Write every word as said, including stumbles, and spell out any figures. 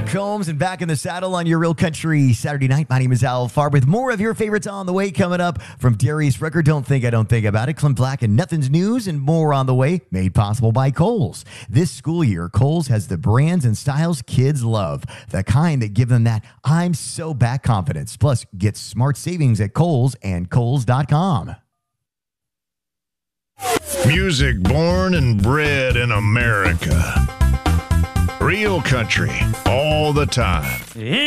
Combs, and back in the saddle on your Real Country Saturday night. My name is Al Farb with more of your favorites on the way coming up from Darius Rucker. Don't Think I Don't Think About It. Clint Black and Nothing's News and more on the way, made possible by Kohl's. This school year, Kohl's has the brands and styles kids love, the kind that give them that I'm so back confidence. Plus, get smart savings at Kohl's and Kohl's dot com. Music born and bred in America. Real country all the time.